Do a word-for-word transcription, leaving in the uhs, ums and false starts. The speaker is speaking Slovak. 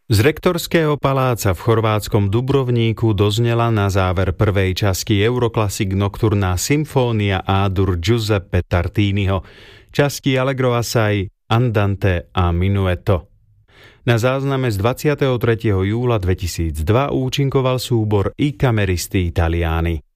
Z rektorského paláca v chorvátskom Dubrovníku doznela na záver prvej časti Euroclassic Nocturna Symfónia A-dur Giuseppe Tartiniho, časti Allegro assai, Andante a Minuetto. Na zázname z dvadsiateho tretieho júla dvetisícdva účinkoval súbor I Cameristi Italiani.